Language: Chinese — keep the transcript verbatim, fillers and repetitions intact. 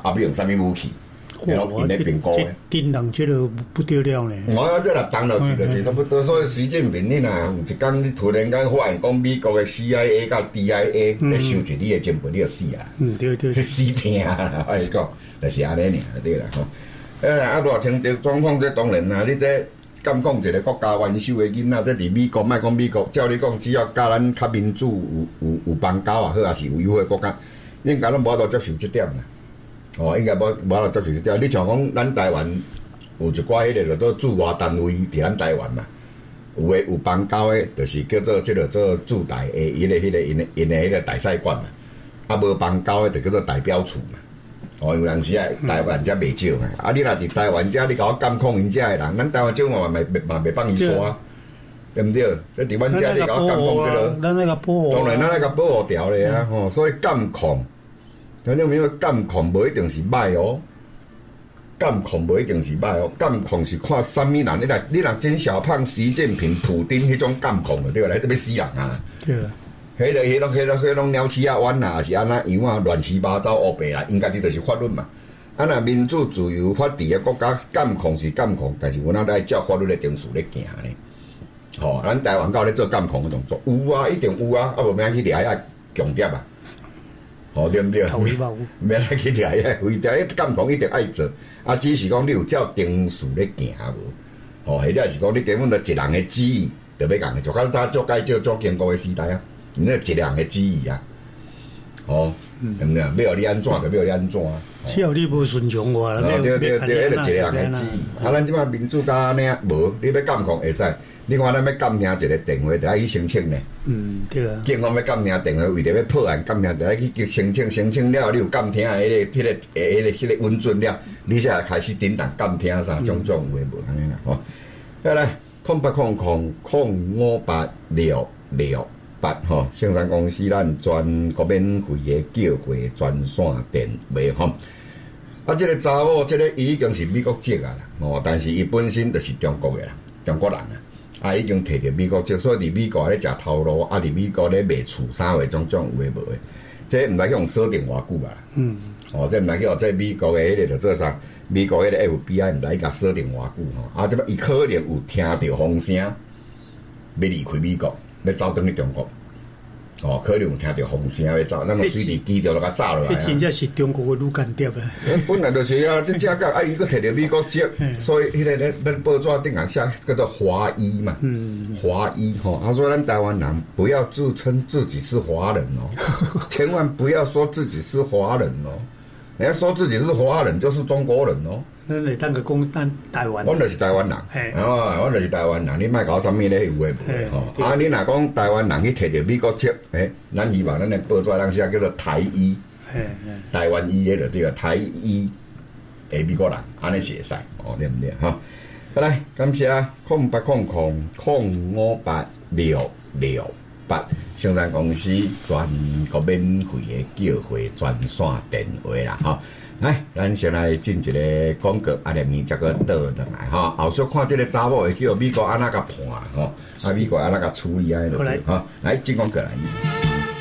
啊，要用啥物武器？然后因咧评估咧， 敌人这个不得了呢。 我这若当落去就是差不多。所以习近平你若有一天你突然间发现讲美国的 C I A 到 D I A 咧收集你的情报，你就死啊！ 嗯，对对对， 死听啊！我讲就是安尼尔，对啦吼。诶，啊，偌清这状况，这当然啦，你这敢讲一个国家元首的囡仔，这伫美国，莫讲美国，照你讲，只要甲咱较民主有有有邦交也好，也是有友好的国家，应该拢无法度接受这点啦。哦，应该无无法度接受这点。你像讲咱台湾有一寡迄个叫做驻外单位伫咱台湾嘛，有诶有邦交诶，就是叫做即个做驻台诶，伊个迄个因因诶迄个大使馆嘛，啊无邦交诶就叫做代表处嘛。哦，有阵时啊，台湾遮袂少嘛，啊你若伫台湾遮，你甲我监控因遮诶人，咱台湾政府嘛嘛嘛袂帮伊刷，对毋对？这伫阮遮你甲我监控即个， 咱那个保护， 当然咱那个保护条咧啊，吼，所以监控。听到没有？监控无一定是歹哦，监控无一定是歹哦，监控是看啥物人。你若你若真小胖、习近平、普丁迄种监控就对啦，迄要死人啊！ 对啦， 迄个、迄种、迄种、迄种鸟鼠啊、弯啊，是安那样啊，乱七八糟、乌白啦，因家己就是法律嘛。啊，若民主自由法治的国家，监控是监控，但是阮仔爱照法律的定数咧行咧。吼、哦，咱台湾到咧做监控的动作，有啊，一定有啊，啊无免去掠遐强点啊。哦，对毋对？免来去掠遐规条，迄监控一定爱做，啊，只是讲你有照定数咧行无？哦，或者是讲你根本就一人的旨意，就要共就较早做介绍做建国的时代啊，你那一人的旨意啊，哦，对毋对？要互你安怎就要互你安怎啊？ 只要你无顺从我啦， 对对对，迄个一个人的旨意。啊，咱即摆民主甲安尼啊，无你要监控会使。你看咱要监听一个电话，就爱去申请呢。嗯，对啊。警方要监听电话，为着要破案，监听就爱去申请，申请了你有监听迄个、迄个、迄个、迄个稳准了，你才开始顶当监听啥种种有诶无安尼啦吼。再来，空八空空空五八六六八吼，生产公司咱全国免费诶叫货专线电话吼。啊，即、這個查某，即、這個伊已經是美國籍啊啦，哦，但是伊本身就是中國嘅啦，中國人啊。啊，已經摕着美國籍，所以佇美國咧食頭路，啊，佇美國咧賣厝啥貨種種有誒無誒，這毋知去用鎖定偌久啊？嗯，哦，這毋知去用這美國誒迄個著做啥？美國迄個 F B I 毋知伊甲鎖定偌久吼？啊，即擺伊可能有聽到風聲，要離開美國，要走轉去中國。哦，可能有聽到風聲要走，咱個隨時機條就甲炸落來。 迄真正是中國誒女間諜啊！ 本來就是啊，即只個啊，伊個摕着美國籍，所以迄個咧，咱報紙頂下寫叫做華裔嘛，嗯，華裔吼。他說咱台灣人不要自稱自己是華人哦，千萬不要說自己是華人哦，人家說自己是華人就是中國人哦。 咱會當個講咱台灣， 阮就是台灣人，哦，阮就是台灣人，你莫搞啥物咧有誒無誒吼。啊，你若講台灣人去摕着美國籍，誒，咱希望咱誒報紙當寫叫做台裔，台灣裔誒就對個台裔誒美國人，安尼是會使，哦，對毋對？吼，好來，感謝空八空空空五八六六八生產公司全國免費誒叫貨專線電話啦，吼。來，咱先來進一個廣告，啊，連面則個倒落來吼。後續看這個查某會叫美國安怎甲判吼，啊，美國安怎甲處理啊，就對吼。來，進廣告來。